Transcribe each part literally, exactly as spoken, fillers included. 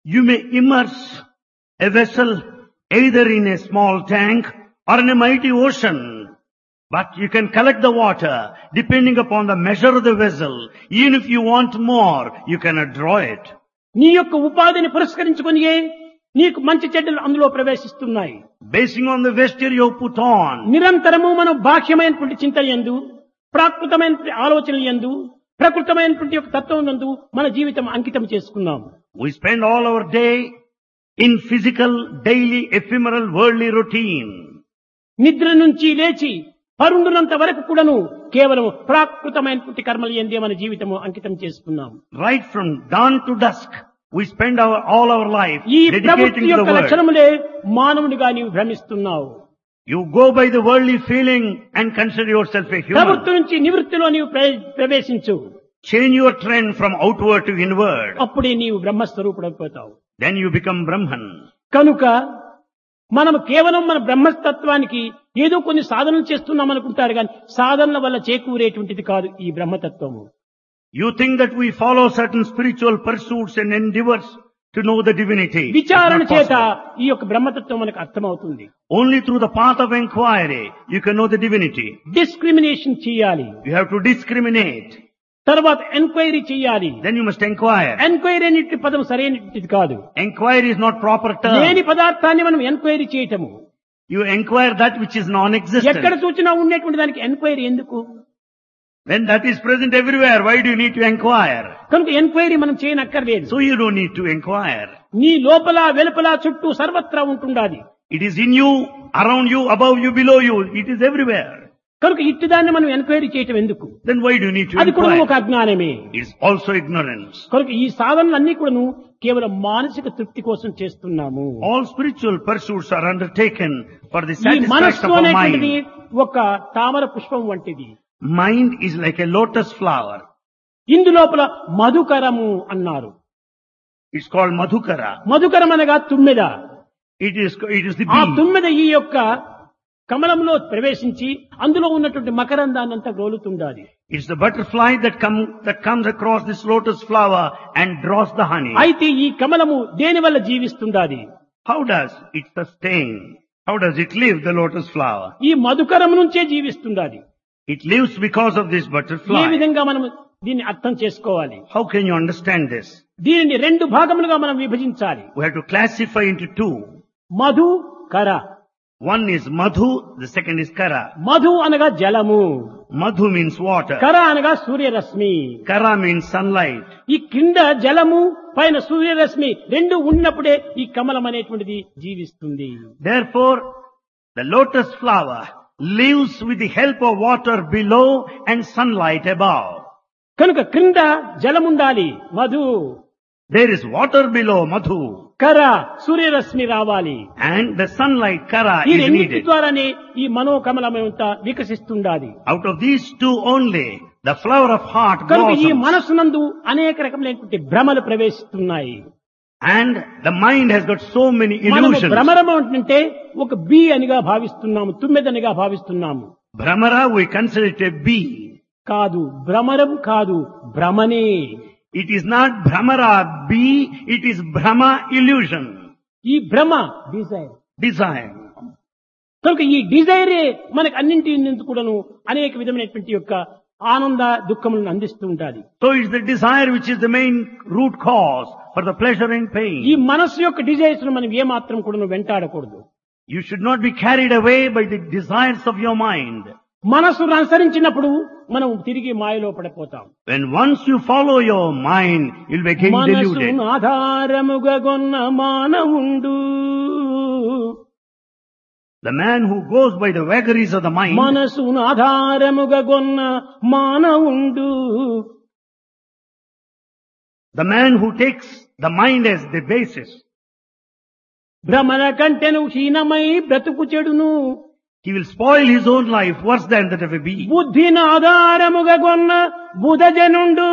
You may immerse a vessel either in a small tank or in a mighty ocean. But you can collect the water depending upon the measure of the vessel. Even if you want more, you cannot draw it. నీ యొక్క ఉపాధిని పురస్కరించుకొనియే నీకు మంచి చెడ్డలు అందులో ప్రవేశిస్తున్నాయి. Basing on the vesture you put on, నిరంతరము మనం బాహ్యమైనటువంటి చింతన యందు, ప్రాకృతమైనటువంటి ఆలోచనల యందు, ప్రకృతమైనటువంటి యొక్క తత్వం నందు మన జీవితం అంకితం చేసుకున్నాం. we spend all our day in physical, daily, ephemeral, worldly routine. నిద్ర నుంచి లేచి పరుండునంత వరకు కూడాను కేవలం ప్రాకృతమైనటువంటి కర్మల యందే మన జీవితము అంకితం చేసుకున్నాం. Right from dawn to dusk, we spend our, all our life ఈ dedicating ప్రవృత్తి to the యొక్క world. లక్షణములే మానవునిగా నీవు భ్రమిస్తున్నావు. You go by the worldly feeling and consider yourself a human. ప్రవృత్తి నుంచి నివృత్తిలో నీవు ప్ర- ప్రవేశించు. Change your trend from outward to inward. అప్పుడే నీవు బ్రహ్మస్వరూపుడైపోతావు. Then you become Brahman. కనుక మనం కేవలం మన బ్రహ్మతత్వానికి ఏదో కొన్ని సాధనలు చేస్తున్నాం అనుకుంటారు కానీ సాధనల వల్ల చేకూరేటువంటిది కాదు ఈ బ్రహ్మతత్వము. You think that we follow certain spiritual pursuits and endeavors to know the divinity. It's విచారణ not చేత possible. ఈ యొక్క బ్రహ్మతత్వం మనకు అర్థమవుతుంది. Only through the path of inquiry you can know the divinity. Discrimination చేయాలి, You have to discriminate. తర్వాత enquiry చేయాలి. Then you must inquire. Enquiry అనేటి పదం సరైనది కాదు. Inquiry is not proper లేని term. పదార్థాన్ని మనం ఎంక్వైరీ చేయటము. You inquire that which is ఎక్కడ non-existent. చూసినా ఉండేటువంటి దానికి ఎంక్వైరీ ఎందుకు? When that is present everywhere, why do you need to inquire? కనుక ఎంక్వైరీ మనం చేయనక్కర్లేదు. So you don't need to inquire. నీ లోపల వెలుపల చుట్టూ సర్వత్రా ఉంటుండాలి. It is in you, around you, above you, below you. It is everywhere. కనుక ఇట్టి దాన్ని మనం ఎంక్వైరీ చేయటం ఎందుకు? Then why do you need to అది కూడా ఒక inquire? అజ్ఞానమే. It is also ignorance. కనుక ఈ సాధనలన్నీ కూడాను కేవలం మానసిక తృప్తి కోసం చేస్తున్నాము. All spiritual pursuits are undertaken for the ఈ satisfaction మనస్సు of our అనేటువంటిది mind. ఒక తామర పుష్పం వంటిది. Mind is like a lotus flower. ఇందు లోపల మధుకరము అన్నారు. It's called Madhukara. మధుకరం అనగా తుమ్మెద. It is, it is the ఆ bee. తుమ్మెద ఈ యొక్క కమలంలో ప్రవేశించి అందులో ఉన్నటువంటి మకరందాన్ని అంతా గ్రోలుతుండాలి. It's the butterfly that come, that comes across this lotus flower and draws the honey. అయితే ఈ కమలము దేని వల్ల జీవిస్తుండాలి? How does it sustain? How does it live, the lotus flower? ఈ మధుకరం నుంచే జీవిస్తుండాలి. It lives because of this A butterfly. విధంగా మనం దీన్ని అర్థం చేసుకోవాలి? How can you understand this? దీనిని రెండు భాగములుగా మనం విభజించాలి. We have to classify into two. Madhu కర. One is Madhu, the second is Kara. Madhu అనగా జలము, Madhu means water. కర అనగా సూర్యరశ్మి. Kara means sunlight. ఈ కింద జలము పైన సూర్యరశ్మి రెండు ఉన్నప్పుడే ఈ కమలం అనేటువంటిది జీవిస్తుంది. Therefore, the lotus flower lives with the help of water below and sunlight above. కనుక క్రింద జలముండాలి Madhu, There is water below Madhu కర సూర్యరశ్మి రావాలి. and the sunlight Kara ఈ is రెండింటి needed. ద్వారానే ఈ మనోకమలమంతా వికసిస్తుండాలి. Out of these two only, the flower of heart కనుక ఈ blossoms. మనస్సునందు అనేక రకములైనటువంటి భ్రమలు ప్రవేశిస్తున్నాయి. And the mind has got so many మనము illusions. భ్రమరము అంటే ఒక బీ అనిగా భావిస్తున్నాము, తుమ్మెదనిగా భావిస్తున్నాము. Brahmara, we consider it a bee. కాదు, భ్రమరం కాదు, భ్రమనే. It is not Brahmara bee, it is Brahma illusion, ఈ భ్రమ డిజైర్. desire. కనుక ఈ డిజైరే మనకు అన్నింటి కూడాను అనేక విధమైనటువంటి యొక్క ఆనంద దుఃఖములను అందిస్తూ ఉండాలి. So it's the desire which is the main root cause for the pleasure and ఈ pain. మనస్సు యొక్క డిజైర్స్ మనం ఏమాత్రం కూడాను వెంటాడకూడదు. You should not be carried away by the desires of your mind. మనస్సును అనుసరించినప్పుడు మనం తిరిగి మాయలో పడిపోతాం. When once you follow your mind, you'll be again deluded. మనసును ఆధారముగా గొన్న మానవుండు, The man who goes by the vagaries of the mind, మనసును ఆధారముగా గొన్న మానవుండు, the man who takes the mind as the basis, భ్రమణ కంటెను హీనమై బ్రతుకు చెడును, he will spoil his own life worse than that of a bee. బుద్ధిని ఆధారముగా గొన్న బుధజనుండు,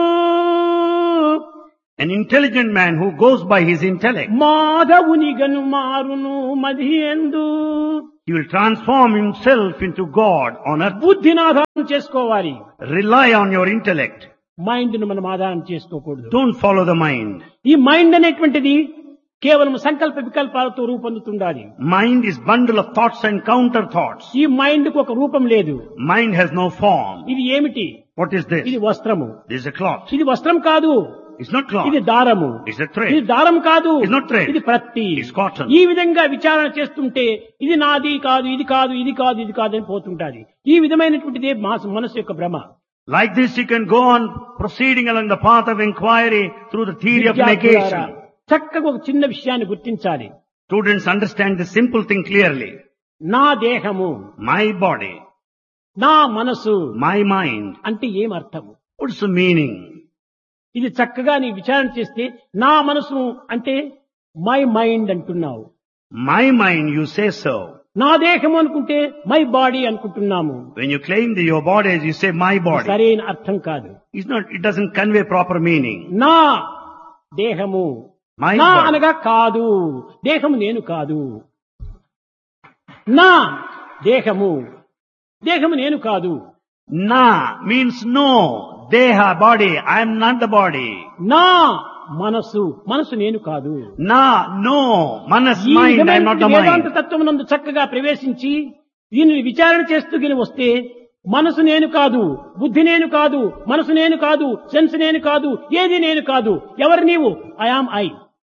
An intelligent man who goes by his intellect, మాధవునిగను మారును మదియందు. he will transform himself into God on earth. బుద్ధిని ఆధారం చేసుకోవాలి, Rely on your intellect. Mind ను మనం ఆధారం చేసుకోకూడదు. Don't follow the mind. ఈ mind అనేటువంటిది కేవలం సంకల్ప వికల్పాలతో రూపొందుతుండాలి. Mind is bundle of thoughts and counter thoughts. ఈ మైండ్ కు ఒక రూపం లేదు. Mind has no form. ఇది ఏమిటి? What is this? ఇది వస్త్రము. This is a cloth. ఇది వస్త్రం కాదు. It's not cloth. ఇది దారము. It's a thread. ఇది దారం కాదు. It's not thread. ఇది ప్రత్తి. It's cotton. ఈ విధంగా విచారణ చేస్తుంటే ఇది నాది కాదు, ఇది కాదు, ఇది కాదు, ఇది కాదు అని పోతుంటాది. ఈ విధమైనటువంటిదే మనసు యొక్క భ్రమ. Like this you can go on proceeding along the path of inquiry through the theory of negation. చక్కగా ఒక చిన్న విషయాన్ని గుర్తించాలి. Students understand this simple thing clearly. నా దేహము, My body, నా మనసు my mind. అంటే ఏం అర్థము? What's the meaning? ఇది చక్కగా నీ విచారణ చేస్తే నా మనసు అంటే మై మైండ్ అంటున్నావు. My mind, you say so. నా దేహము అనుకుంటే మై బాడీ అనుకుంటున్నాము. When you claim that your body is, you say my body. సరైన అర్థం కాదు. It's not, it doesn't convey proper meaning. నా దేహము, My నా body. అనగా కాదు, దేహము నేను కాదు. నా దేహము, దేహము నేను కాదు. Na means no. Deha, body. I am not the body. నా మనసు, మనసు నేను కాదు. Na, no. Manas, ఈ mind. I am not the Vedanta mind. తత్వం నందు చక్కగా ప్రవేశించి దీనిని విచారణ చేస్తూ గిని వస్తే మనసు నేను కాదు, బుద్ధి నేను కాదు, మనసు నేను కాదు, సెన్స్ నేను కాదు, ఏది నేను కాదు. ఎవరు నీవు? I am I.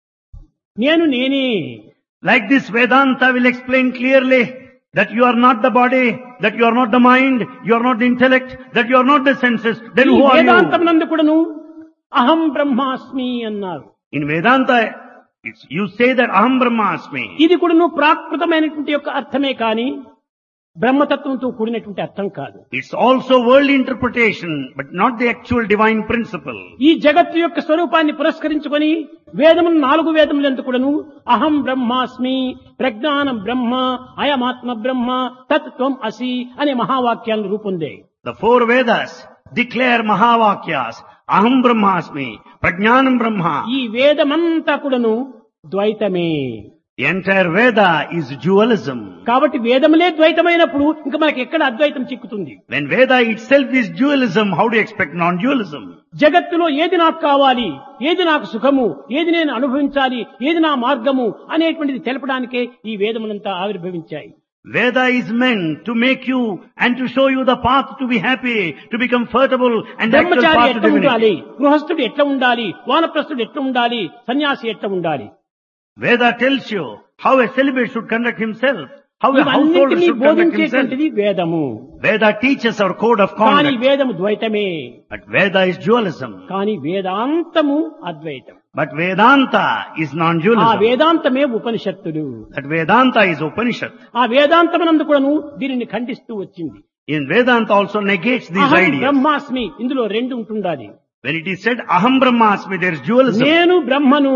నేను నేనే. Like this, Vedanta will explain clearly that you are not the body, that you are not the mind, you are not the intellect, that you are not the senses. Then ఈ who are Vedantam you? నందు కూడాను అహం బ్రహ్మాస్మి అన్నారు. In Vedanta, it's, you say that Aham Brahmasmi. ఇది కూడాను ప్రాకృతమైనటువంటి యొక్క అర్థమే కాని బ్రహ్మతత్వంతో కూడినటువంటి అర్థం కాదు. It's also worldly interpretation, but not the actual divine principle. ఈ జగత్తు యొక్క స్వరూపాన్ని పురస్కరించుకొని వేదములు నాలుగు వేదములందు కూడాను అహం బ్రహ్మాస్మి, ప్రజ్ఞానం బ్రహ్మ, అయమాత్మ బ్రహ్మ, తత్వం అసి అనే మహావాక్యాలను రూపొందాయి. The four Vedas declare Mahavakyas, Aham Brahmasmi, Prajnanam Brahma. ఈ వేదమంతా కూడాను ద్వైతమే. The entire Veda is dualism. కాబట్టి వేదములే ద్వైతమైనప్పుడు ఇంకా మనకి ఎక్కడ అద్వైతం చిక్కుతుంది? When Veda itself is dualism, how do you expect non-dualism? జగత్తులో ఏది నాకు కావాలి, ఏది నాకు సుఖము, ఏది నేను అనుభవించాలి, ఏది నా మార్గము అనేటువంటిది తెలపడానికే ఈ వేదములంతా ఆవిర్భవించాయి. Veda is meant to make you and to show you the path to be happy, to be comfortable and the actual Brahmachari path to ఎట్లా ఉండాలి, divinity. గృహస్థుడు ఎట్లా ఉండాలి, వానప్రస్థుడు ఎట్లా ఉండాలి, సన్యాసి ఎట్లా ఉండాలి. Veda tells you how a celibate should conduct himself, how a householder ఇవన్నింటినీ should conduct himself. బోధించేటువంటిది వేదము. Veda teaches our code of కానీ conduct. వేదము ద్వైతమే. But Veda is dualism. కానీ వేదాంతము అద్వైతం. But Vedanta is ఆ non-dualism. వేదాంతమే ఉపనిషత్తులు. That Vedanta is Upanishad. ఆ వేదాంతమునందు కూడాను దీనిని ఖండిస్తూ వచ్చింది. In Vedanta also negates these అహం ideas. బ్రహ్మాస్మి, ఇందులో రెండు ఉంటుండాలి. When it is said Aham Brahmasmi, there is dualism. నేను బ్రహ్మను,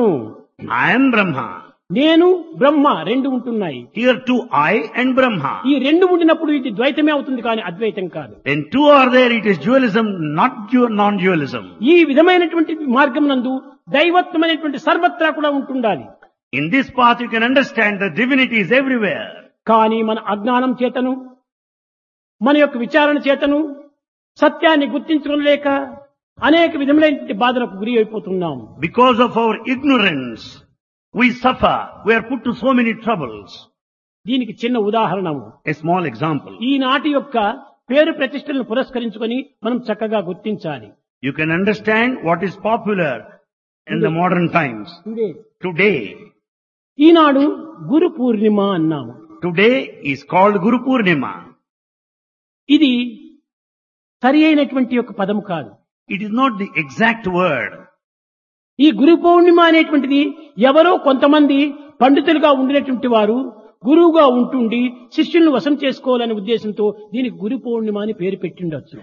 I am Brahma. నేను బ్రహ్మ రెండు ఉంటున్నాయి. Here too I and Brahma. ఈ రెండు ఉండినప్పుడు ఇది ద్వైతమే అవుతుంది కానీ అద్వైతం కాదు. When two are there, it is dualism, not du- non-dualism. ఈ విధమైనటువంటి మార్గం నందు దైవత్వమైనటువంటి సర్వత్రా కూడా ఉంటుండాలి. In this path you can understand that divinity is everywhere. కానీ మన అజ్ఞానం చేతను, మన యొక్క విచారణ చేతను సత్యాన్ని గుర్తించుకోలేక అనేక విధములైనటువంటి బాధలకు గురి అయిపోతున్నాం. Because of our ignorance, we suffer. We are put to so many troubles. దీనికి చిన్న ఉదాహరణ, A small example. ఈనాటి యొక్క పేరు ప్రతిష్టలను పురస్కరించుకొని మనం చక్కగా గుర్తించాలి. You can understand what is popular in the modern times. ఇదే Today, ఈనాడు గురు పూర్ణిమ అన్నాము. today is called Guru Purnima. ఇది సరి అయినటువంటి యొక్క పదం కాదు. It is not the exact word. ఈ గురు పౌర్ణిమ అనేటువంటిది ఎవరో కొంతమంది పండితులుగా ఉండినటువంటి వారు గురువుగా ఉంటుండి శిష్యులను వశం చేసుకోవాలనే ఉద్దేశంతో దీనికి గురు పౌర్ణిమ అని పేరు పెట్టిండొచ్చు.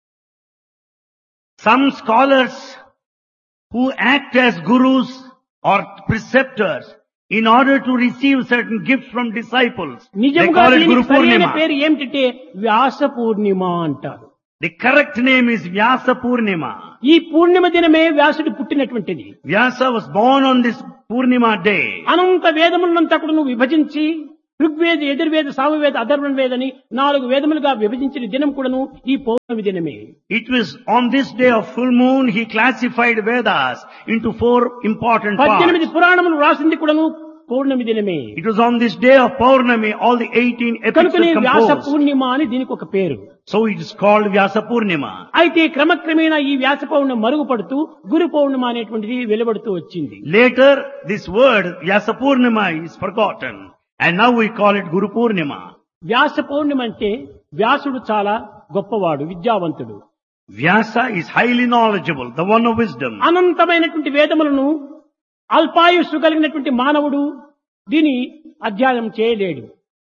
Some scholars who act as gurus or preceptors in order to receive certain gifts from disciples, they నిజంగా call it Guru దీనికి సరైన Purnima. పేరు ఏమిటంటే వ్యాస పూర్ణిమ అంటారు. The correct name is Vyasa Purnima. ఈ పూర్ణిమ దినమే వ్యాసుడు పుట్టినటువంటిది. Vyasa was born on this Purnima day. అనంత వేదములంతా కూడా నువ్వు విభజించి ఋగ్వేద, యజుర్వేద, సామవేద, అథర్వణ వేద అని నాలుగు వేదములుగా విభజించిన దినం కూడాను ఈ పౌర్ణమి దినమే. It was on this day of full moon he classified Vedas into four important పద్దెనిమిది parts. పురాణములు రాసింది కూడాను పౌర్ణమి దినమే. It was on this day of Purnami all the eighteen epics కనుకనే were వ్యాస composed. పూర్ణిమ అని దీనికి ఒక పేరు. So it is called Vyasa Purnima. అయితే క్రమక్రమేణా ఈ వ్యాస పౌర్ణమి మరుగుపడుతూ గురు పౌర్ణిమ అనేటువంటిది వెలువడుతూ వచ్చింది. Later this word Vyasa Purnima is forgotten and now we call it Guru Purnima. వ్యాస పౌర్ణిమ అంటే వ్యాసుడు చాలా గొప్పవాడు, విద్యావంతుడు. Vyasa is highly knowledgeable, the one of wisdom. అనంతమైనటువంటి వేదములను అల్పాయుస్సు కలిగినటువంటి మానవుడు దీని అధ్యయనం చేయలేడు.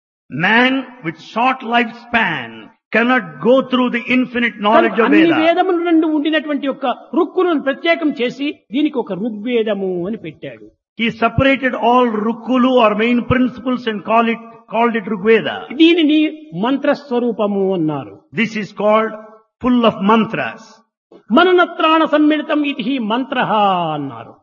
Man with short lifespan cannot go through the infinite knowledge of అన్ని Veda. వేదముల నుండి ఉండినటువంటి యొక్క రుక్కులను ప్రత్యేకం చేసి దీనికి ఒక ఋగ్వేదము అని పెట్టాడు. He separated all Rukkulu or main principles and call it, called it Rigveda. దీనిని మంత్రస్వరూపము అన్నారు. This is called full of mantras. మననత్రాణ సమ్మిళితం ఇది మంత్రః అన్నారు.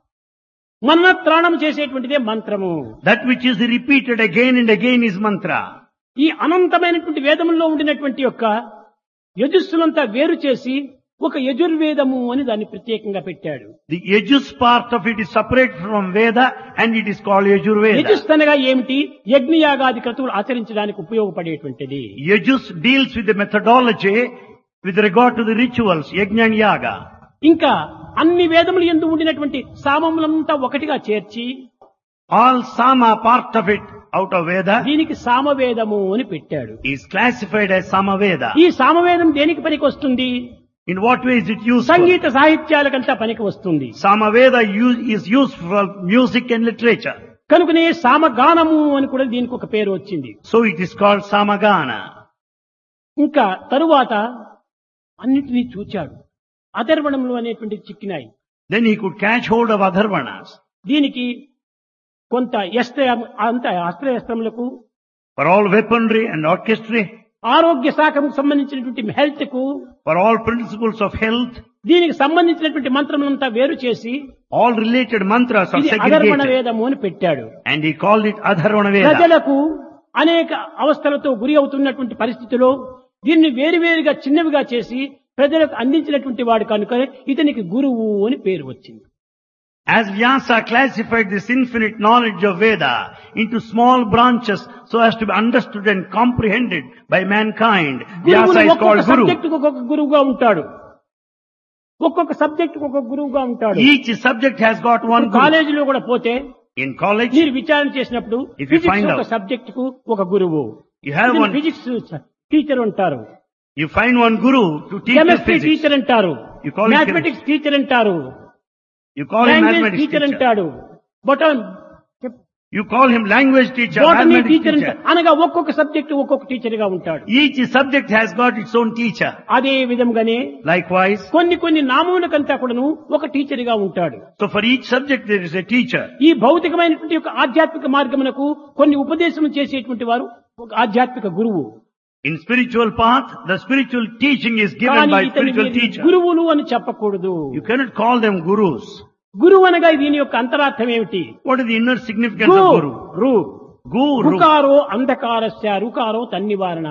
మననత్రాణం చేసేటువంటిదే మంత్రము. That which is repeated again and again is mantra. ఈ అనంతమైనటువంటి వేదముల్లో ఉండినటువంటి యొక్క యజుస్సులంతా వేరు చేసి ఒక యజుర్వేదము అని దాన్ని ప్రత్యేకంగా పెట్టాడు. The Yajus part of it is separate from Veda and it is called Yajurveda. Yajus అనగా ఏమిటి? యజ్ఞయాగాది క్రతువులు ఆచరించడానికి ఉపయోగపడేటువంటిది. Yajus deals with the methodology with regard to the rituals, Yajna and Yaga. ఇంకా అన్ని వేదములు యందు ఉండినటువంటి సామములంతా ఒకటిగా చేర్చి All Sama part of it out of Veda దీనికి సామవేదము అని పెట్టాడు. is classified as Samaveda. ఈ సామవేదం దేనికి పనికి వస్తుంది? In what way is it useful? సంగీత సాహిత్యాలకంతా పనికి వస్తుంది. Samaveda use, is used for music and literature. కనుకనే సామగానము అని కూడా దీనికి ఒక పేరు వచ్చింది. So it is called Samagana. ఇంకా తరువాత అన్నిటినీ చూచాడు. అధర్వణములు అనేటువంటివి చిక్కినాయి. Then he could catch hold of Adharvanas. దీనికి కొంత ఎస్త్ర అంత అస్త్రయస్త్రములకు, For all weaponry and orchestry, ఆరోగ్య శాఖకు సంబంధించినటువంటి హెల్త్ కు, for all principles of health, దీనికి సంబంధించినటువంటి మంత్రములంతా వేరు చేసి all related mantras are ఇది అధర్వణ segregated. వేదము అని పెట్టాడు. And he called it Adharvana Veda. ప్రజలకు అనేక అవస్థలతో గురి అవుతున్నటువంటి పరిస్థితిలో దీన్ని వేరువేరుగా చిన్నవిగా చేసి ప్రజలకు అందించినటువంటి వాడు కనుక ఇతనికి గురువు అని పేరు వచ్చింది. As Vyasa classified this infinite knowledge of Veda into small branches so as to be understood and comprehended by mankind, Vyasa is ఒక్కొక్క called Guru. సబ్జెక్ట్ ఒక్కొక్క గురువుగా ఉంటాడు. ఒక్కొక్క సబ్జెక్ట్ ఒక్కొక్క గురువుగా ఉంటాడు. Each subject has got one Guru. కాలేజీలో కూడా పోతే In college, మీరు విచారణ చేసినప్పుడు If you ఫిజిక్స్ find ఒక out. సబ్జెక్ట్ కు ఒక గురువు, you have one, physics teacher అంటారు, you find one Guru to teach you chemistry physics. Teacher అంటారు, You call it mathematics teacher అంటారు, You call him language mathematics teacher teacher. అంటాడు, బొటాన్ You call him language teacher, botany mathematics teacher teacher. అంటాడు. అనగా ఒక్కొక్క subject ఒక్కొక్క teacher గా ఉంటాడు. Each subject has got its own teacher. అదే విధంగానే Likewise, కొన్ని కొన్ని నామములకంతా కూడాను ఒక టీచర్ గా ఉంటాడు. so for each subject there is a teacher. ఈ భౌతికమైనటువంటి యొక్క ఆధ్యాత్మిక మార్గమునకు కొన్ని ఉపదేశం చేసేటువంటి వారు ఒక ఆధ్యాత్మిక గురువు. In spiritual path, the spiritual teaching is given కానీ by ఇతన్ని spiritual మీరు teacher. గురువులు అని చెప్పకూడదు. You cannot call them gurus. గురువు అనగా దీని యొక్క అంతరార్థం ఏమిటి? What is the inner significance గు, of guru? రు. Guru. రుకారో అంధకారస్య, రుకారో తన్నివారణ.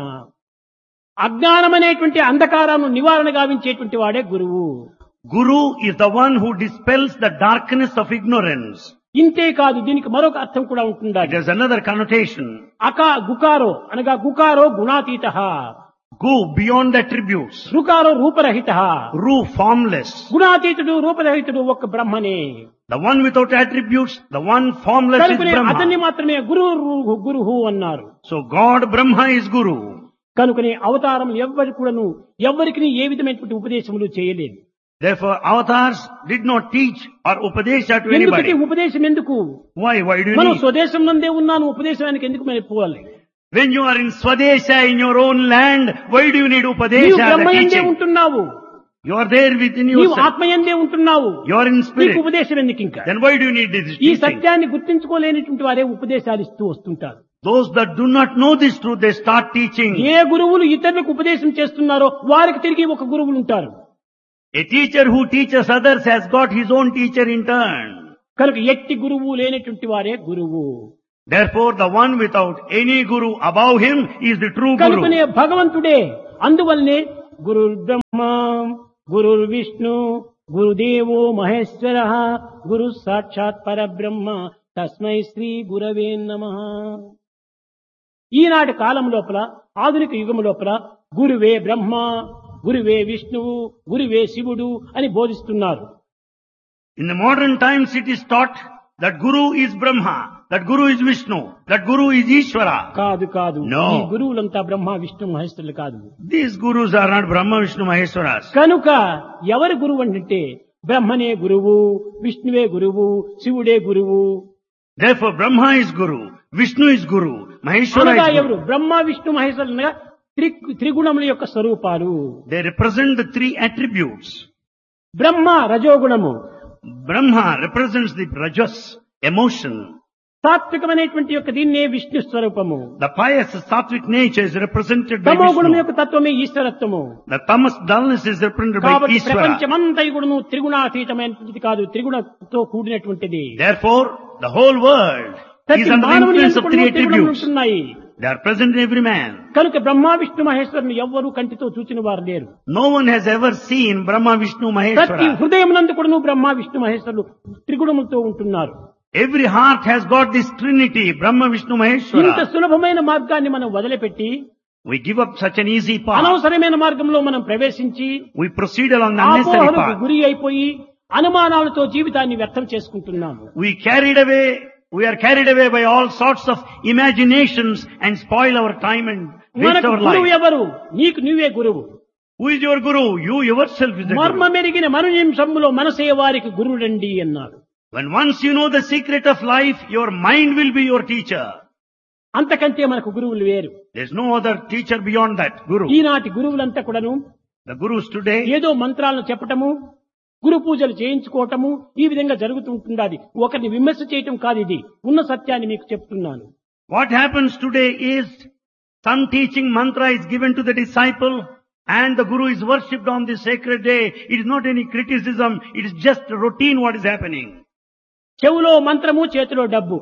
అజ్ఞానం అనేటువంటి అంధకారాన్ని నివారణ గావించేటువంటి వాడే గురువు. Guru is the one who dispels the darkness of ignorance. ఇంతే కాదు, దీనికి మరొక అర్థం కూడా It ఉంటుండాలి. has another connotation. అకా గుకారో అనగా గుకారో గుణాతీత, Gu, beyond attributes. రుకారో రూపరహిత, Ru, formless. గుణాతీతుడు రూపరహితుడు ఒక్క బ్రహ్మనే. The one without attributes, the one formless is కనుకనే అతన్ని Brahma. మాత్రమే గురు గురుహు అన్నారు. So God, Brahma is Guru. కనుకనే అవతారం ఎవ్వరి కూడాను ఎవ్వరికి ఏ విధమైనటువంటి ఉపదేశములు చేయలేదు. Therefore, avatars did not teach or upadesha to ఎందుకంటే anybody. ఉపదేశం ఎందుకు? Why? Why do you మనం need? స్వదేశం నందే ఉన్నాను, ఉపదేశానికి ఎందుకు మనం పోవాలి? When you are in Swadesha, in your own land, why do you need నీవు upadesha, the బ్రహ్మయందే teaching? ఉంటున్నావు, You are there within నీవు yourself. ఆత్మయందే ఉంటున్నావు, You are in నీకు spirit. ఉపదేశం ఎందుకు ఇంకా? Then why do you need this ఈ teaching? సత్యాన్ని గుర్తించుకోలేనటువంటి వారే ఉపదేశాలు ఇస్తూ వస్తుంటారు. Those that do not know this truth, they start teaching. ఏ గురువులు ఇతరులకు ఉపదేశం చేస్తున్నారో వారికి తిరిగి ఒక గురువులు ఉంటారు. A teacher who teaches others has got his own teacher in turn. కనుక ఎట్టి గురువు లేనటువంటి వారే గురువు. Therefore, the one without any guru above him is the true కనుకనే guru. భగవంతుడే. అందువల్లనే గురుర్ బ్రహ్మ గురుర్ విష్ణు గురుదేవో మహేశ్వర గురు సాక్షాత్ పరబ్రహ్మ తస్మై శ్రీ గురవే నమః. ఈనాటి కాలం లోపల, ఆధునిక యుగం లోపల గురువే బ్రహ్మ, గురువే విష్ణువు, గురువే శివుడు అని బోధిస్తున్నారు. In the modern times it is taught that Guru is Brahma, that Guru is Vishnu, that Guru is Ishvara. కాదు కాదు, No. ఈ గురువులంతా బ్రహ్మ విష్ణు మహేశ్వరులు కాదు. These Gurus are not Brahma, Vishnu, Maheshwaras. కనుక ఎవరు గురువు అంటే బ్రహ్మనే గురువు, విష్ణువే గురువు, శివుడే గురువు. Therefore Brahma is Guru, Vishnu is Guru, Maheshwara అనగా is ఎవరు? Guru. బ్రహ్మ విష్ణు మహేశ్వరులు అనగా త్రి త్రిగుణముల యొక్క స్వరూపాలు. They represent the three attributes. బ్రహ్మ రజోగుణము, Brahma represents the rajas, emotion. సాత్వికమైనటువంటి యొక్క దీన్నే విష్ణు స్వరూపము. The pious sattvic nature is represented by తమో గుణం Vishnu. యొక్క తత్వమే ఈశ్వరత్వము. The tamas dullness is represented by కాబట్టి Ishvara. ప్రపంచమంతా కూడాను త్రిగుణాతీతమైనటువంటిది కాదు, త్రిగుణతో కూడినటువంటిది. Therefore, the whole world is ప్రతి under the మానవుని influence of యందు three కూడాను త్రిగుణములు attributes. ఉంటున్నాయి. They are present in every man. కనుక బ్రహ్మ విష్ణు మహేశ్వరుని ఎవ్వరూ కంటితో చూచిన వారు లేరు. No one has ever seen Brahma, Vishnu, ప్రతి Maheshwara. హృదయం నందు కూడాను బ్రహ్మ విష్ణు మహేశ్వరులు త్రిగుణములతో ఉంటున్నారు. Every heart has got this trinity, Brahma, Vishnu, ఇంత Maheshwara. సులభమైన మార్గాన్ని మనం వదిలిపెట్టి We give up such an easy path. అనవసరమైన మార్గంలో మనం ప్రవేశించి We proceed along the unnecessary ఆపోహలకు path. గురి అయిపోయి అనుమానాలతో జీవితాన్ని వ్యర్థం చేసుకుంటున్నాము. We carried away, we are carried away by all sorts of imaginations and spoil our time and waste మనకు our గురువు life. ఎవరు? నీకు నువ్వే గురువు. Who is your guru? You yourself is the మర్మ guru. మెరిగిన మను నిమిషంలో మనసే వారికి గురుడండి అన్నారు. When once you know the secret of life, your mind will be your teacher. అంతకంటే మనకు గురువులు వేరు. There's no other teacher beyond that, guru. ఈనాటి గురువులంతా కూడాను The gurus today, ఏదో మంత్రాలను చెప్పటము, గురు పూజలు చేయించుకోవటము, ఈ విధంగా జరుగుతూ ఉంటున్నది. ఒకరిని విమర్శ చేయటం కాదు, ఇది ఉన్న సత్యాన్ని మీకు చెప్తున్నాను. what happens today is some teaching mantra is given to the disciple and the guru is worshipped on this sacred day. It is not any criticism, it is just routine what is happening. చెవులో మంత్రము, చేతిలో డబ్బు.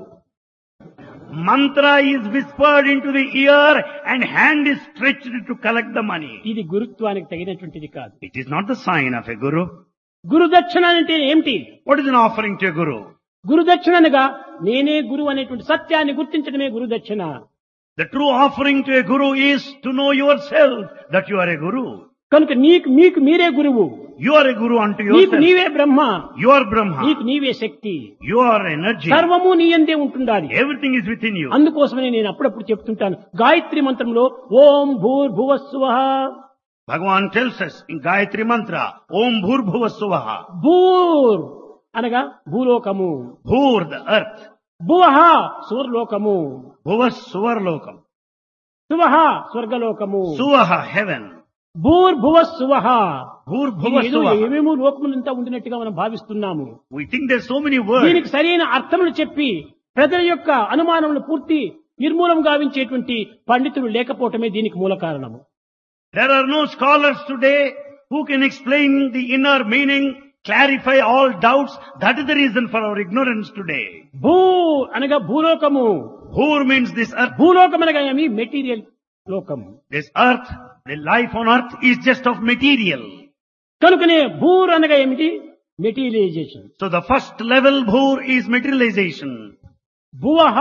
Mantra is whispered into the ear and hand is stretched to collect the money. ఇది గురుత్వానికి తగినటువంటిది కాదు. It is not the sign of a guru. గురుదక్షిణ అంటే ఏమిటి? What is an offering to a guru? గురుదక్షిణ అనగా నేనే గురువు అనేటువంటి సత్యాన్ని గుర్తించడమే గురుదక్షిణ. The true offering to a guru is to know yourself that you are a guru. కనుక నీకు మీకు మీరే గురువు. You are a guru unto నీకు yourself. నీవే బ్రహ్మ, You are Brahma. నీకు నీవే శక్తి. You are energy. సర్వము నీ యందే ఉంటుండాలి. Everything is within you. అందుకోసమనే నేను అప్పుడప్పుడు చెప్తుంటాను, గాయత్రి మంత్రంలో ఓం భూర్భువస్సువః. Bhagavan tells us in Gayatri Mantra, Om Bhur Bhuva Suvaha. భూర్ అనగా భూలోకము, Bhur, the earth. భువః స్వర్లోకము, Bhuva Suvarlokam. సువః స్వర్గలోకము. Suvaha, heaven. భూర్భువస్సువః. Bhur Bhuva ఏదో Suvaha. ఏమేమో లోకములంతా ఉండినట్టుగా మనం భావిస్తున్నాము. We think there's so many words. దీనికి సరైన అర్థములు చెప్పి ప్రజల యొక్క అనుమానములు పూర్తి నిర్మూలం గావించేటువంటి పండితులు లేకపోవటమే దీనికి మూల కారణము. There are no scholars today who can explain the inner meaning, clarify all doubts. That is the reason for our ignorance today. భూ అనగా భూలోకము. Bhur means this earth. భూలోకం అనగా ఏమి? మెటీరియల్ లోకము. This earth, the life on earth is just of material. కనుకనే భూర్ అనగా ఏమిటి? Materialisation. So the first level Bhur is materialization. భువః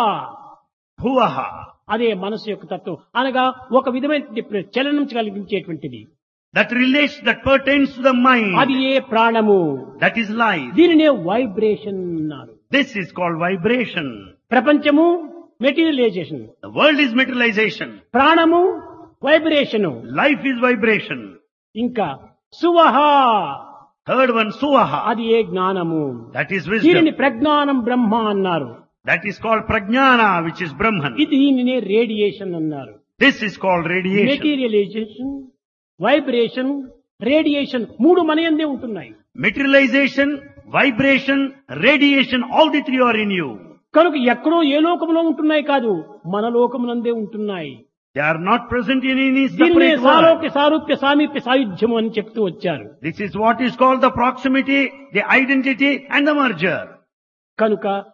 Bhuvaha. అదే మనసు యొక్క తత్వం అనగా ఒక విధమైన చలనం కలిగించేటువంటిది. That relates, that pertains to the mind. అది ఏ ప్రాణము. That is life. దీనినే వైబ్రేషన్ అన్నారు. This is called vibration. ప్రపంచము materialisation, The world is materialization. ప్రాణము వైబ్రేషను, Life is vibration. ఇంకా సువహ Third one, Suvaha. అది ఏ జ్ఞానము. That is దీనిని wisdom. ప్రజ్ఞానం బ్రహ్మ అన్నారు. That is called Prajnana, which is Brahman. ఇది దీనినే రేడియేషన్ అన్నారు. This is called radiation. Materialisation, vibration, radiation మూడు మనయందే ఉంటున్నాయి. Materialization, vibration, radiation, all the three are in you. కనుక ఎక్కడో ఏ లోకములో ఉంటున్నాయి కాదు, మన లోకమునందే ఉంటున్నాయి. They are not present in any దీన్నే separate సాలోక్య world. సారూప్య సామీప్య సాయుధ్యము అని చెప్తూ వచ్చారు. This is what is called the proximity, the identity and the merger. కనుక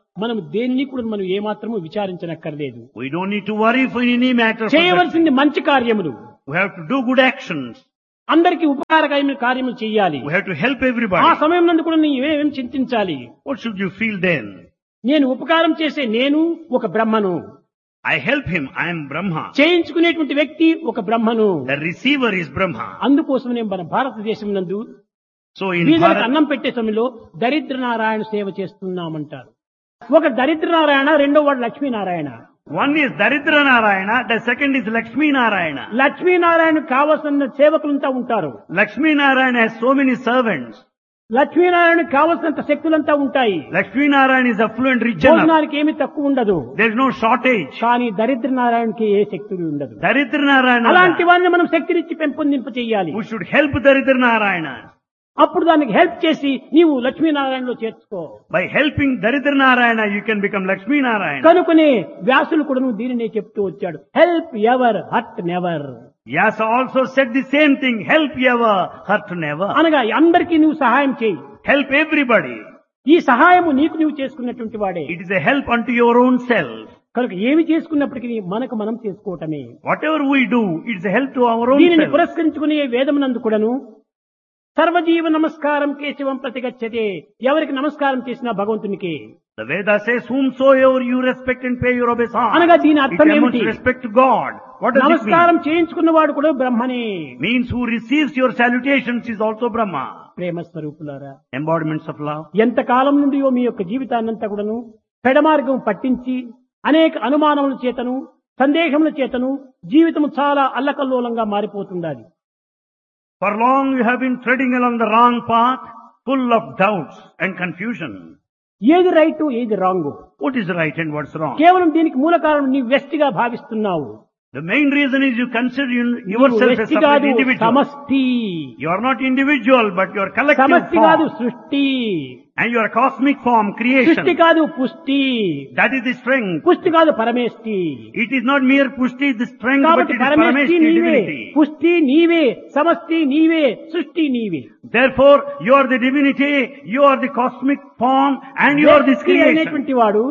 మనం దేన్ని కూడా మనం ఏమాత్రము విచారించనక్కర్లేదు. We don't need to worry for any matter. చేయవలసింది మంచి కార్యములు. We have to do good actions. అందరికీ ఉపకారకమైన కార్యములు చేయాలి. We have to help everybody. ఆ సమయం నందు కూడా నీవేం చింతించాలి? What should you feel then? నేను ఉపకారం చేసే నేను ఒక బ్రహ్మను. I help him, I am Brahma. చేయించుకునేటువంటి వ్యక్తి ఒక బ్రహ్మను. The receiver is Brahma. అందుకోసమే మన భారతదేశం నందు So in వీళ్ళకి Bharat, అన్నం పెట్టే సమయంలో దరిద్ర నారాయణ సేవ చేస్తున్నామంటారు. ఒక దరిద్ర నారాయణ, రెండో వాడు Lakshminarayana. one is Daridra Narayana, the second is Lakshmi Narayana. Lakshminarayana కావలసిన సేవకులంతా ఉంటారు. Lakshmi Narayana has so many servants. Lakshminarayana కావలసినంత శక్తులంతా ఉంటాయి. Lakshmi Narayana is affluent, rich enough. భోజనానికి ఏమి తక్కువ ఉండదు. There is no shortage. కానీ దరిద్ర నారాయణకి ఏ శక్తులు ఉండదు. Daridra Narayana, అలాంటి వారిని మనం శక్తినిచ్చి పెంపొందింప చేయాలి. we should help Daridra Narayana. అప్పుడు దానికి హెల్ప్ చేసి నీవు లక్ష్మీనారాయణలో చేర్చుకో. By helping Daridra Narayana, you can become Lakshmi Narayana. కనుకనే వ్యాసులు కూడా దీనినే చెప్తూ వచ్చాడు. Help ever, hurt never. Vyasa also said the same thing, help ever, hurt never. అనగా అందరికీ నువ్వు సహాయం చేయి. Help everybody. ఈ సహాయము నీకు నువ్వు చేసుకున్నటువంటి వాడే. It is a help unto your own self. కనుక ఏమి చేసుకున్నప్పటికీ మనకు మనం చేసుకోవటమే. Whatever we do, it is a help to our own దీనిని self. పురస్కరించుకునే వేదమునందు కూడాను సర్వజీవ నమస్కారం కేశవం ప్రతిగచ్చతే. ఎవరికి నమస్కారం చేసినా భగవంతునికి. The Veda says, whomsoever you respect and pay your obeisance. అనగా దీని It అర్థం amounts ఏమిటి? to respect to God. What does it నమస్కారం mean? చేయించుకున్నవాడు కూడా బ్రహ్మనే. Means who receives your salutations is also Brahma. ప్రేమ స్వరూపులారా, Embodiments of love. ఎంత కాలం నుండియో మీ యొక్క జీవితాన్నంతా కూడాను పెడమార్గం పట్టించి అనేక అనుమానముల చేతను సందేహముల చేతను జీవితం చాలా అల్లకల్లోలంగా మారిపోతున్నది. For long you have been treading along the wrong path, full of doubts and confusion. ఏది రైట్, ఏది wrong, What is right and what's wrong? కేవలం దీనికి మూల కారణం నీ వ్యక్తిగా భావిస్తున్నావు. The main reason is you consider you- నీవు yourself as వ్యక్తి separate కాదు, individual. సమష్టి. You are not individual, but you are collective సమష్టి కాదు, form. సృష్టి. And you are cosmic form, సృష్టి creation. కాదు, పుష్టి. That is the strength. పుష్టి కాదు, పరమేష్టి. It is not mere pushti, the strength, but కాబట్టి it is పరమేష్టి parameshti, నీవే, divinity. పుష్టి నీవే, సమష్టి నీవే, సృష్టి నీవే. Therefore, you are the divinity, you are the cosmic form, and you are this వ్యక్తి creation. అనేటువంటి వాడు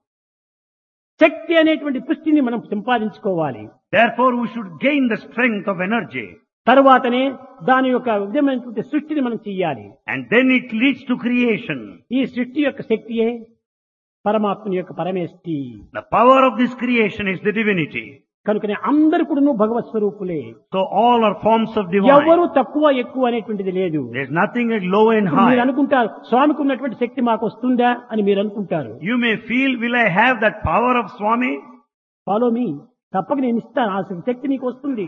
శక్తి అనేటువంటి పుష్టిని మనం సంపాదించుకోవాలి. Therefore, we should gain the strength of energy. తరువాతనే దాని యొక్క విధమైనటువంటి సృష్టిని మనం చెయ్యాలి. And then it leads to creation. ఈ సృష్టి యొక్క శక్తియే పరమాత్మని యొక్క పరమేష్టి. The power of this creation is the divinity. కనుకనే అందరు కూడా భగవత్ స్వరూపులే. So all are forms of divine. ఎవరు తక్కువ ఎక్కువ అనేటువంటిది లేదు. There is nothing like low and మీరు high. అనుకుంటారు స్వామికి ఉన్నటువంటి శక్తి మాకు వస్తుందా అని మీరు అనుకుంటారు. You may feel, will I have that power of Swami? Follow me, తప్పక నేను ఇస్తాను, ఆ శక్తి మీకు వస్తుంది.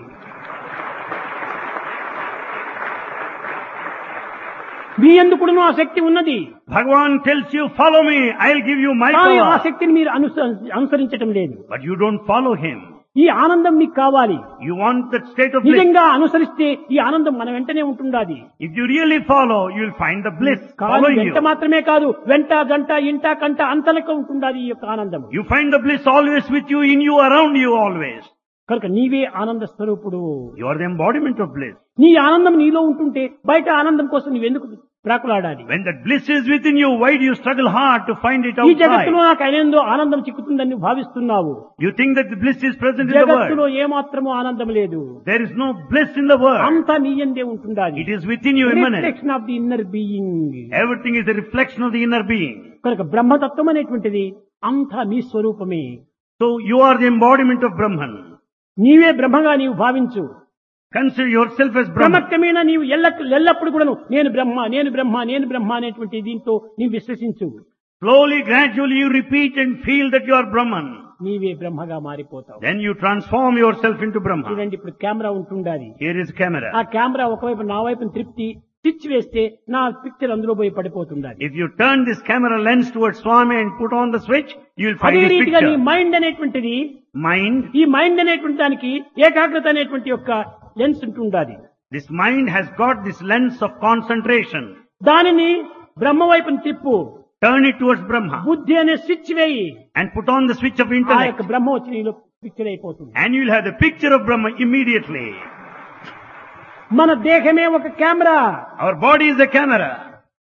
మీ ఎందుకును ఆ శక్తి ఉన్నది. Bhagavan tells you, follow me, I'll give you my కానీ ఆ power. శక్తిని మీరు అనుస- అనుసరించటం లేదు. But you don't follow him. ఈ ఆనందం మీకు కావాలి. You want that state of bliss. నిజంగా అనుసరిస్తే ఈ ఆనందం మన వెంటనే ఉంటుండాది. If you really follow, you will find the bliss కానీ following వెంట you. మాత్రమే కాదు, వెంట గంట ఇంట కంట అంతలక ఉంటుండాది ఈ యొక్క ఆనందం. You find the bliss always with you, in you, around you always. కనుక నీవే ఆనంద స్వరూపుడు. You are the embodiment of bliss. నీ ఆనందం నీలో ఉంటుంటే బయట ఆనందం కోసం నువ్వెందుకు ప్రాకులాడాలి? When that bliss is within you, why do you struggle hard to find it ఈ జగత్తులో outside? నాకు అయినందో ఆనందం చిక్కుతుందని నువ్వు భావిస్తున్నావు. You think that the bliss is present in the జగత్తులో world. ఏమాత్రము ఆనందం లేదు. There is no bliss in the world. అంతా నీయందే ఉంటుండాలి. It is within you immanent. Reflection of the inner being. Everything is a reflection of the inner being. కనుక బ్రహ్మతత్వం అనేటువంటిది అంతా నీ స్వరూపమే. So you are the embodiment of Brahman. నీవే బ్రహ్మగా నీవు భావించు. Consider yourself as Brahman. బ్రహ్మత్వమైన నీవు ఎల్ల ఎల్లప్పుడు కూడా నేను బ్రహ్మ నేను బ్రహ్మ నేను బ్రహ్మ అనేటువంటి దీంతో నీవు విశ్వసించు. Slowly, gradually you repeat and feel that you are Brahman. నీవే బ్రహ్మగా మారిపోతావు. Then you transform yourself into Brahma. చూడండి, ఇప్పుడు కెమెరా ఉంటుండాలి. Here is camera. ఆ కెమెరా ఒకవైపు నా వైపు త్రిప్తి స్విచ్ వేస్తే నా పిక్చర్ అందులో పోయి పడిపోతుండాలి. If you turn this camera lens towards Swami and put on the switch, you will find అదే his రీతిగా నీ picture. మైండ్ అనేటువంటిది, Mind, ఈ మైండ్ అనేటువంటి దానికి ఏకాగ్రత అనేటువంటి యొక్క లెన్స్ ఉంటుండాలి. this mind has got this lens of concentration. దానిని బ్రహ్మ వైపుని తిప్పు. Turn it towards Brahma బుద్ధి అనే స్విచ్ వేయి. and put on the switch of ఆ intellect. యొక్క బ్రహ్మ వచ్చి నీలో పిక్చర్ అయిపోతుంది. And you will have the picture of Brahma immediately. మన దేహమే ఒక camera. Our body is a camera.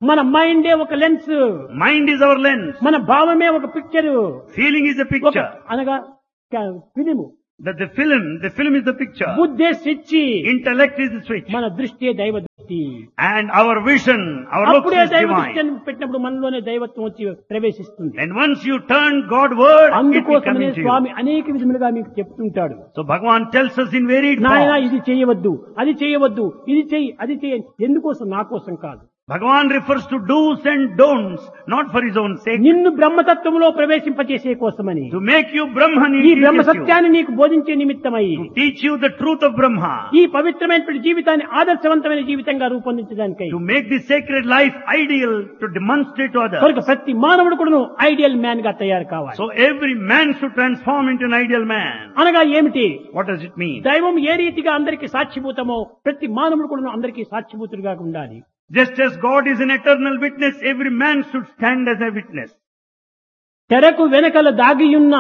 మన మైండే ఒక lens, Mind is our lens. మన భావమే ఒక పిక్చరు, Feeling is a ఒక picture. అనగా film, That the film, the film is the picture. బుద్ధే switch, Intellect is the switch. మన దృష్టి దైవ దృష్టి. And our vision, our looks అప్పుడే is దైవ divine. దృష్టిని పెట్టినప్పుడు మనలోనే దైవత్వం వచ్చి ప్రవేశిస్తుంది. And once you turn Godward, it will come అందుకోసమనే into you. స్వామి అనేక విధములుగా మీకు చెప్తుంటాడు. So Bhagavan tells us in varied నాయన form. ఇది చేయవద్దు, అది చేయవద్దు, ఇది చెయ్యి, అది చెయ్యి. ఎందుకోసం? నా కోసం కాదు. Bhagavan refers to do's and don'ts, not for his own sake. నిన్ను బ్రహ్మతత్వంలో ప్రవేశింపచేసే కోసమని, To make you Brahman, ఈ he బ్రహ్మ teaches you. సత్యాన్ని నీకు బోధించే నిమిత్తమై To teach you the truth of Brahma. ఈ పవిత్రమైనటువంటి జీవితాన్ని ఆదర్శవంతమైన జీవితంగా రూపొందించడానికై To make this sacred life ideal, to demonstrate to others. కనుక ప్రతి మానవుడు కూడా ఐడియల్ మ్యాన్ గా తయారు కావాలి. So every man should transform into an ideal man. అనగా ఏమిటి? What does it mean? దైవం ఏ రీతిగా అందరికీ సాక్షిభూతమో ప్రతి మానవుడు కూడా అందరికీ సాక్షిభూతుడిగా ఉండాలి. Just as God is an eternal witness, every man should stand as a witness. తెరకు వెనకల దాగియున్న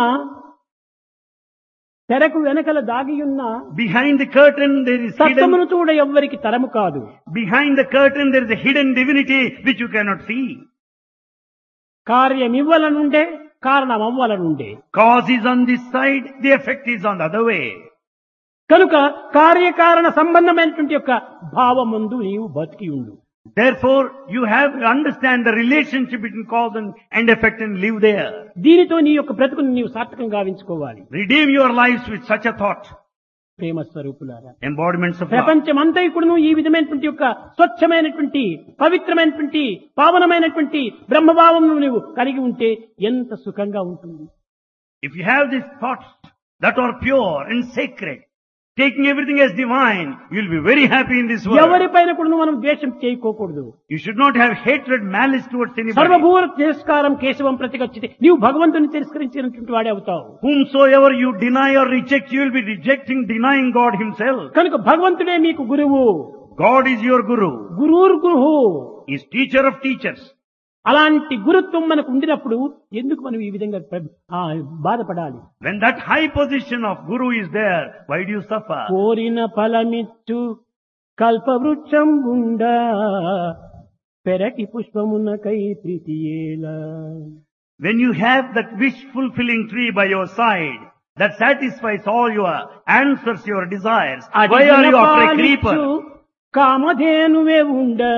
తెరకు వెనకల దాగియున్న Behind the curtain there is hidden, సత్యమును చూడ ఎవ్వరికి తరము కాదు. behind the curtain there is a hidden divinity which you cannot see. కార్యమివ్వలనుండే కారణం అవ్వలనుండే. Cause is on this side, the effect is on the other way. కనుక కార్యకారణ సంబంధమైనటువంటి యొక్క భావమందు నీవు బతికి ఉండు. Therefore, you have to understand the relationship between cause and, and effect and live there. దీనితో నీ యొక్క బ్రతుకుని నీవు సార్థకం గావించుకోవాలి. Redeem your lives with such a thought. ప్రేమ స్వరూపులారా, Embodiments of love. ప్రపంచమంతా కూడా ఈ విధమైనటువంటి యొక్క స్వచ్ఛమైనటువంటి పవిత్రమైనటువంటి పావనమైనటువంటి బ్రహ్మభావం నువ్వు కలిగి ఉంటే ఎంత సుఖంగా ఉంటుంది. If you have these thoughts that are pure and sacred, taking everything as divine, you'll be very happy in this world. ఎవరిపైన కూడా మనం ద్వేషం చేయకోకూడదు. You should not have hatred, malice towards anybody. సర్వభూర తిరస్కారం కేశవం ప్రతిగచ్చితే నీవు భగవంతుని తిరస్కరించినటువంటి వాడే అవుతావు. Whomsoever you deny or reject, you will be rejecting, denying God himself. కనుక భగవంతుడే మీకు గురువు. God is your guru. గురుర్ గురువు. He is teacher of teachers. అలాంటి గురుత్వం మనకు ఉండినప్పుడు ఎందుకు మనం ఈ విధంగా ప్ర- ఆ, బాధపడాలి? When that high position of guru is there, why do you suffer? కోరిన ఫలమిచ్చు కల్పవృక్షం ఉండా పెరటి పుష్పమునకై ప్రీతియేలా. When you have that wish fulfilling tree by your side, that satisfies all your answers, your desires, why are you after a creeper? కామధేనువే ఉండా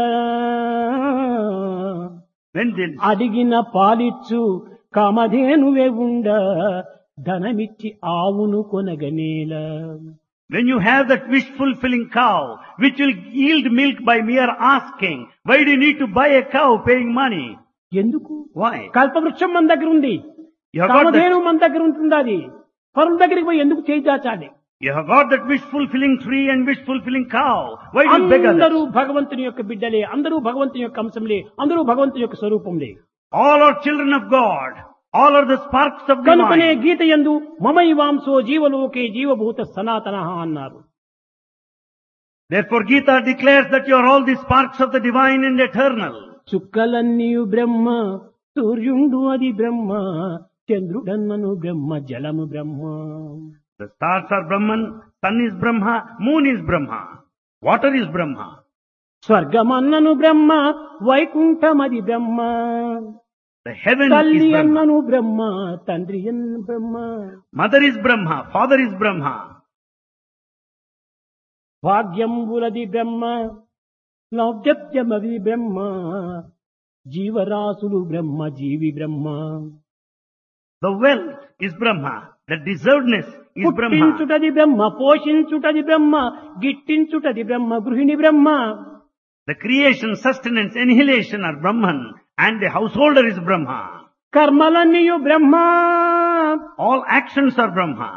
When there is అడిగిన పాలిచ్చు కామధేనువే ఉండా ధనమిచ్చి ఆవును కొనగనేలా. When you have that wish fulfilling cow, which will yield milk by mere asking, why do you need to buy a cow paying money? ఎందుకు? Why? కల్పవృక్షం మన దగ్గర ఉంది, You have got Kamadhenu that, మన దగ్గర ఉంటుంది. అది పరుల దగ్గరికి పోయి ఎందుకు చేయి చాచాలి? you have got that wish fulfilling tree and wish fulfilling cow. Why do you beg అందరూ others? భగవంతుని యొక్క బిడ్డలే, అందరూ భగవంతుని యొక్క అంశంలే, అందరూ భగవంతుని యొక్క స్వరూపంలే. All are children of God. All are the sparks of కనుకనే divine. గీత యందు మమైవాంసో జీవలోకే జీవభూత సనాతనః అన్నారు. Therefore Gita declares that you are all the sparks of the divine and eternal. చుక్కలన్నీయు బ్రహ్మ, సూర్యుండు అది బ్రహ్మ, చంద్రుడన్నను బ్రహ్మ, జలము బ్రహ్మ. The stars are Brahman, sun is Brahma, moon is Brahma, water is Brahma. స్వర్గమన్నను Brahma, వైకుంఠమది Brahma, The heaven తల్లి is Brahma. అన్నను బ్రహ్మ, తండ్రి అన్న బ్రహ్మ. Mother is Brahma, father is Brahma. భాగ్యంబులది బ్రహ్మ, నౌజత్యమది బ్రహ్మ, జీవరాశులు బ్రహ్మ, జీవి బ్రహ్మ. The wealth is Brahma, the deservedness is Brahma. పుట్టించుటది బ్రహ్మ, పోషించుటది బ్రహ్మ, గిట్టించుటది బ్రహ్మ, గృహిణి బ్రహ్మ. The creation, sustenance, annihilation are Brahman, and the householder is Brahma. కర్మలన్నీయు Brahma, All actions are Brahma.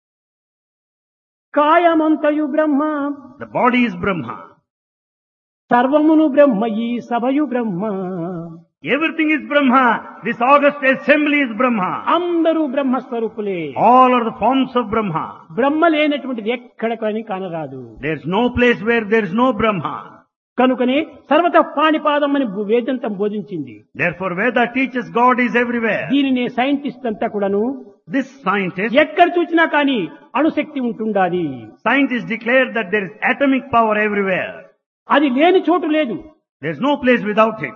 కాయమంతయు Brahma, The body is Brahma. సర్వమును బ్రహ్మ, ఈ సభయు బ్రహ్మ. Everything is Brahma. This august assembly is Brahma. అందరూ బ్రహ్మస్వరూపులే. All are the forms of Brahma. బ్రహ్మ లేనటువంటిది ఎక్కడ కానీ కానరాదు. There is no place where there is no Brahma. కనుకనే సర్వత పాణిపాదం అని వేదంతం బోధించింది. Therefore Veda teaches God is everywhere. దీనినే సైంటిస్ట్ అంతా కూడాను This scientist, ఎక్కడ చూసినా కానీ అణుశక్తి ఉంటుండాది. scientists declare that there is atomic power everywhere. అది లేని చోటు లేదు. There is no place without it.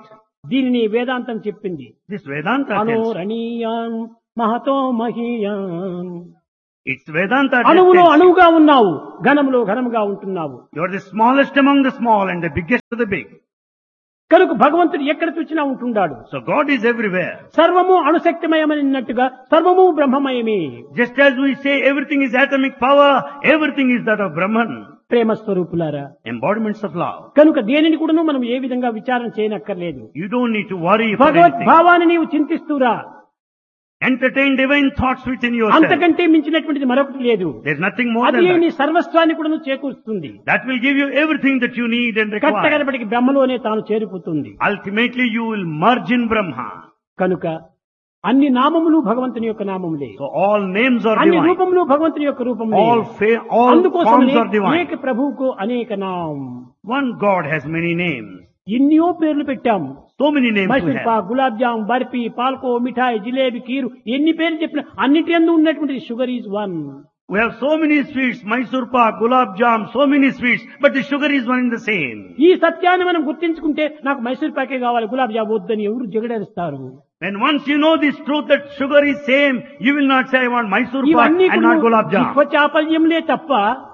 దీనిని వేదాంతం చెప్పింది. This Vedanta tells, అనోరణీయాన్ Mahato మహీయాన్. it's Vedanta that అణువులో tells you, అణువుగా ఉన్నావు, ఘనములో ఘనముగా ఉంటున్నావు. you are the smallest among the small and the biggest of the big. కనుక భగవంతుడు ఎక్కడ చూచినా ఉంటున్నాడు. So God is everywhere. సర్వము అణుశక్తిమయమన్నట్టుగా సర్వము బ్రహ్మమయమే. Just as we say everything is atomic power, everything is that of Brahman. ప్రేమ స్వరూపులారా, Embodiments of love. కనుక దేనిని కూడాను మనం ఏ విధంగా విచారణ చేయనక్కర్లేదు. You don't need to worry for భగవద్ anything. భావాన్ని నీవు చింతిస్తూరా, Entertain divine thoughts within yourself. అంతకంటే మించినటువంటిది మరొకటి లేదు. There's nothing more అది than నీ that. సర్వస్వాన్ని కూడా చేకూరుస్తుంది. That will give you everything that you need and require. కట్టగడపటికి బ్రహ్మలోనే తాను చేరిపోతుంది. Ultimately you will merge in Brahma. కనుక అన్ని నామములు భగవంతుని యొక్క నామములే, So all names are అన్ని divine. రూపములు భగవంతుని యొక్క రూపములే. All fa- all అందుకోసమనే forms are divine. ఏక ప్రభువుకు అనేక నామం. One God has many names. ఎన్నో పేర్లు పెట్టాము. So many names we Mysore have. Pak, gulab jam, barfi, పాల్కో, మిఠాయి, జిలేబీ, కీరు, ఎన్ని పేర్లు చెప్పినా అన్నిటి యందు ఉన్నటువంటి sugar is one. We have so many sweets, Mysore pak, gulab jam, so many sweets, but the sugar is one and the same. ఈ సత్యాన్ని మనం గుర్తించుకుంటే నాకు మైసూర్ పాకే కావాలి, గులాబ్ జామ్ వద్దని ఎవరు జగడేస్తారు. When once you know this truth that sugar is same, you will not say I want Mysore pak ఇవన్నీ and not gulab jam. విశ్వ చాపల్యంలే తప్ప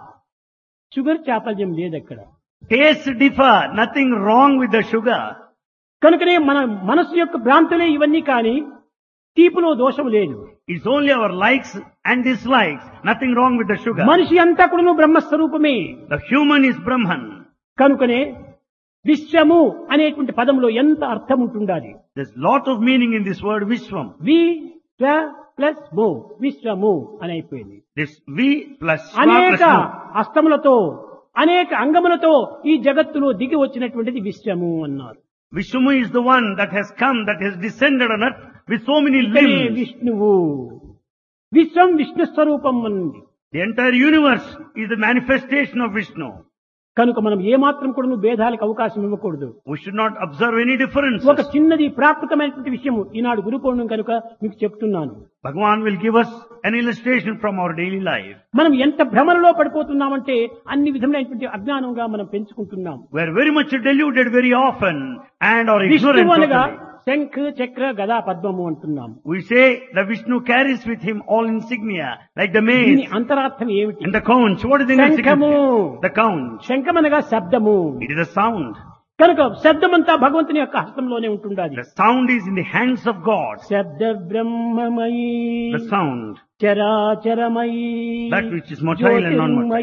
షుగర్ చాపల్యం లేదు అక్కడ. Tastes differ, nothing wrong with the sugar. కనుకనే మన మనస్సు యొక్క భ్రాంతులే ఇవన్నీ కానీ తీపులో దోషం లేదు. It's only our likes and dislikes, nothing wrong with the sugar. మనిషి అంతా కూడా బ్రహ్మస్వరూపమే. The human is Brahman. కనుకనే విశ్వము అనేటువంటి పదంలో ఎంత అర్థం ఉంటుండాలి. There's lot of meaning in this word Vishwam. వి స్వ ప్లస్ మో, విశ్వము అని అయిపోయింది. This V plus Shva అనేక plus Mu. హస్తములతో అనేక అంగములతో ఈ జగత్తులో దిగి వచ్చినటువంటిది విశ్వము అన్నారు. Vishnu is the one that has come, that has descended on earth with so many ఇక్కడే limbs. విష్ణువు, విశ్వం విష్ణు స్వరూపం అన్నది. The entire universe is the manifestation of Vishnu. కనుక మనం ఏమాత్రం కూడా భేదాలకు అవకాశం ఇవ్వకూడదు. We should not observe any differences. ఒక చిన్నది ప్రాకృతమైనటువంటి విషయం ఈనాడు గురు పౌర్ణమి కనుక మీకు చెప్తున్నాను. Bhagavan will give us an illustration from our daily life. మనం ఎంత భ్రమలలో పడిపోతున్నామంటే అన్ని విధములైనటువంటి అజ్ఞానంగా మనం పెంచుకుంటున్నాం. We are very much deluded very often and are ignorant విష్ణువు అనగా totally. శంఖ చక్ర గదా పద్మము అంటున్నాం. We say the Vishnu carries with him all insignia, like the దీని mace అంతరార్థం ఏమిటి? and the conch. What is the శంఖము. insignificance? The conch. శంఖం అనగా శబ్దము. It is a sound. కనుక శబ్దమంతా భగవంతుని యొక్క హస్తంలోనే ఉంటుండాలి. The sound is in the hands of God. శబ్ద బ్రహ్మమయీ The sound. చరాచరమయీ That which is motile and non-motile.